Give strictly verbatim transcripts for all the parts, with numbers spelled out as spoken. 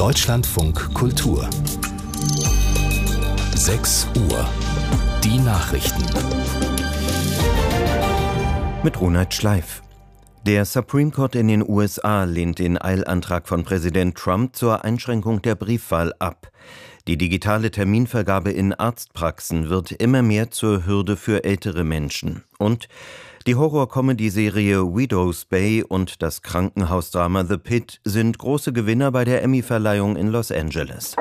Deutschlandfunk Kultur. sechs Uhr. Die Nachrichten. Mit Ronald Schleif. Der Supreme Court in den U S A lehnt den Eilantrag von Präsident Trump zur Einschränkung der Briefwahl ab. Die digitale Terminvergabe in Arztpraxen wird immer mehr zur Hürde für ältere Menschen. Und die Horror-Comedy-Serie Widow's Bay und das Krankenhausdrama The Pitt sind große Gewinner bei der Emmy-Verleihung in Los Angeles.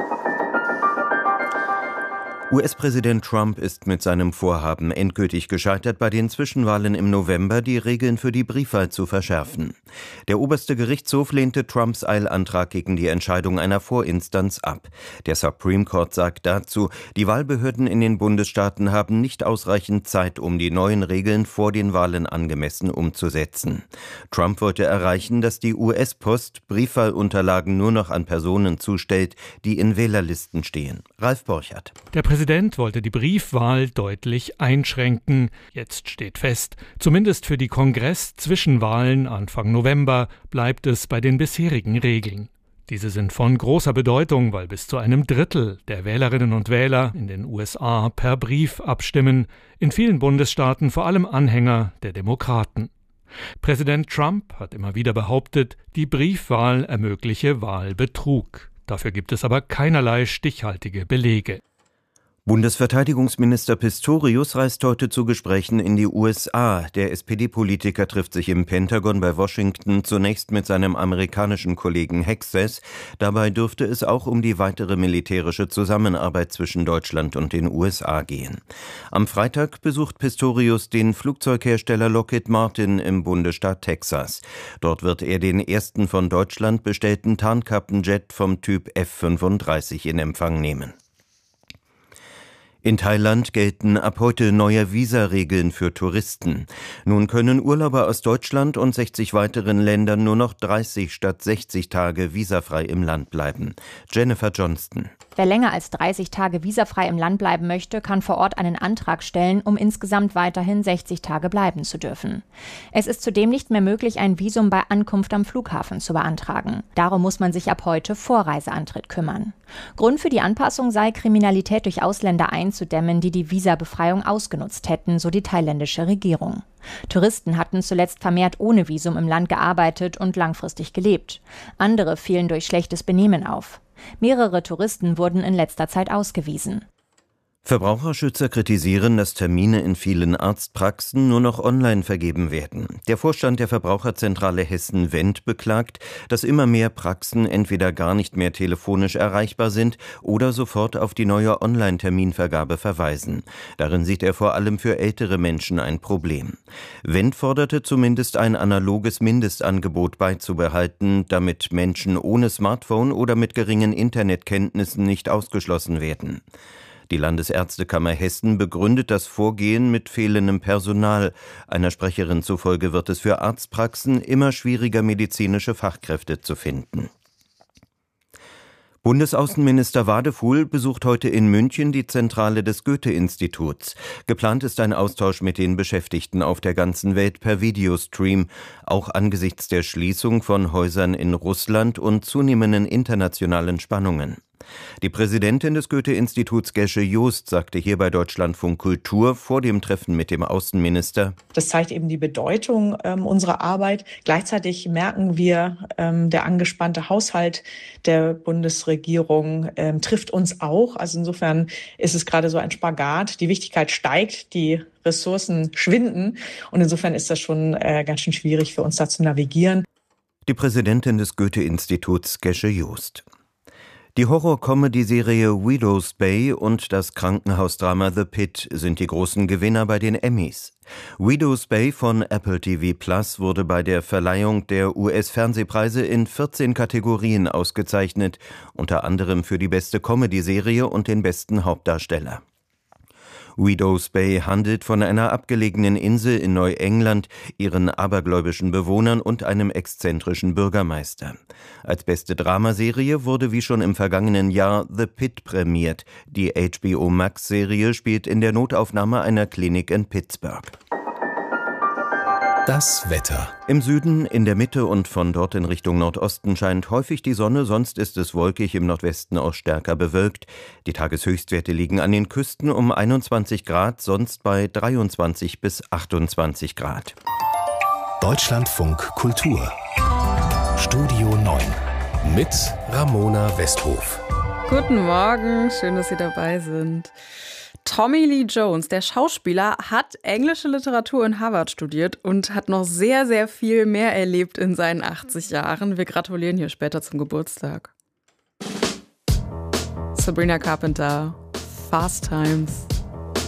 U S-Präsident Trump ist mit seinem Vorhaben endgültig gescheitert, bei den Zwischenwahlen im November die Regeln für die Briefwahl zu verschärfen. Der oberste Gerichtshof lehnte Trumps Eilantrag gegen die Entscheidung einer Vorinstanz ab. Der Supreme Court sagt dazu, die Wahlbehörden in den Bundesstaaten haben nicht ausreichend Zeit, um die neuen Regeln vor den Wahlen angemessen umzusetzen. Trump wollte erreichen, dass die U S-Post Briefwahlunterlagen nur noch an Personen zustellt, die in Wählerlisten stehen. Ralf Borchert. Der Der Präsident wollte die Briefwahl deutlich einschränken. Jetzt steht fest, zumindest für die Kongress-Zwischenwahlen Anfang November bleibt es bei den bisherigen Regeln. Diese sind von großer Bedeutung, weil bis zu einem Drittel der Wählerinnen und Wähler in den U S A per Brief abstimmen, in vielen Bundesstaaten vor allem Anhänger der Demokraten. Präsident Trump hat immer wieder behauptet, die Briefwahl ermögliche Wahlbetrug. Dafür gibt es aber keinerlei stichhaltige Belege. Bundesverteidigungsminister Pistorius reist heute zu Gesprächen in die U S A. Der S P D-Politiker trifft sich im Pentagon bei Washington zunächst mit seinem amerikanischen Kollegen Hexes. Dabei dürfte es auch um die weitere militärische Zusammenarbeit zwischen Deutschland und den U S A gehen. Am Freitag besucht Pistorius den Flugzeughersteller Lockheed Martin im Bundesstaat Texas. Dort wird er den ersten von Deutschland bestellten Tarnkappenjet vom Typ F fünfunddreißig in Empfang nehmen. In Thailand gelten ab heute neue Visaregeln für Touristen. Nun können Urlauber aus Deutschland und sechzig weiteren Ländern nur noch dreißig statt sechzig Tage visafrei im Land bleiben. Jennifer Johnston. Wer länger als dreißig Tage visafrei im Land bleiben möchte, kann vor Ort einen Antrag stellen, um insgesamt weiterhin sechzig Tage bleiben zu dürfen. Es ist zudem nicht mehr möglich, ein Visum bei Ankunft am Flughafen zu beantragen. Darum muss man sich ab heute vor Reiseantritt kümmern. Grund für die Anpassung sei, Kriminalität durch Ausländer einzudämmen, die die Visabefreiung ausgenutzt hätten, so die thailändische Regierung. Touristen hatten zuletzt vermehrt ohne Visum im Land gearbeitet und langfristig gelebt. Andere fielen durch schlechtes Benehmen auf. Mehrere Touristen wurden in letzter Zeit ausgewiesen. Verbraucherschützer kritisieren, dass Termine in vielen Arztpraxen nur noch online vergeben werden. Der Vorstand der Verbraucherzentrale Hessen-Wendt beklagt, dass immer mehr Praxen entweder gar nicht mehr telefonisch erreichbar sind oder sofort auf die neue Online-Terminvergabe verweisen. Darin sieht er vor allem für ältere Menschen ein Problem. Wendt forderte zumindest ein analoges Mindestangebot beizubehalten, damit Menschen ohne Smartphone oder mit geringen Internetkenntnissen nicht ausgeschlossen werden. Die Landesärztekammer Hessen begründet das Vorgehen mit fehlendem Personal. Einer Sprecherin zufolge wird es für Arztpraxen immer schwieriger, medizinische Fachkräfte zu finden. Bundesaußenminister Wadefuhl besucht heute in München die Zentrale des Goethe-Instituts. Geplant ist ein Austausch mit den Beschäftigten auf der ganzen Welt per Videostream, auch angesichts der Schließung von Häusern in Russland und zunehmenden internationalen Spannungen. Die Präsidentin des Goethe-Instituts, Gesche Joost, sagte hier bei Deutschlandfunk Kultur vor dem Treffen mit dem Außenminister: Das zeigt eben die Bedeutung ähm, unserer Arbeit. Gleichzeitig merken wir, ähm, der angespannte Haushalt der Bundesregierung ähm, trifft uns auch. Also insofern ist es gerade so ein Spagat. Die Wichtigkeit steigt, die Ressourcen schwinden. Und insofern ist das schon äh, ganz schön schwierig für uns da zu navigieren. Die Präsidentin des Goethe-Instituts, Gesche Joost. Die Horror-Comedy-Serie Widow's Bay und das Krankenhausdrama The Pitt sind die großen Gewinner bei den Emmys. Widow's Bay von Apple T V Plus wurde bei der Verleihung der U S-Fernsehpreise in vierzehn Kategorien ausgezeichnet, unter anderem für die beste Comedy-Serie und den besten Hauptdarsteller. Widow's Bay handelt von einer abgelegenen Insel in Neuengland, ihren abergläubischen Bewohnern und einem exzentrischen Bürgermeister. Als beste Dramaserie wurde wie schon im vergangenen Jahr The Pitt prämiert. Die H B O Max-Serie spielt in der Notaufnahme einer Klinik in Pittsburgh. Das Wetter. Im Süden, in der Mitte und von dort in Richtung Nordosten scheint häufig die Sonne, sonst ist es wolkig, im Nordwesten auch stärker bewölkt. Die Tageshöchstwerte liegen an den Küsten um einundzwanzig Grad, sonst bei dreiundzwanzig bis achtundzwanzig Grad. Deutschlandfunk Kultur. Studio neun mit Ramona Westhof. Guten Morgen, schön, dass Sie dabei sind. Tommy Lee Jones, der Schauspieler, hat englische Literatur in Harvard studiert und hat noch sehr, sehr viel mehr erlebt in seinen achtzig Jahren. Wir gratulieren hier später zum Geburtstag. Sabrina Carpenter, Fast Times.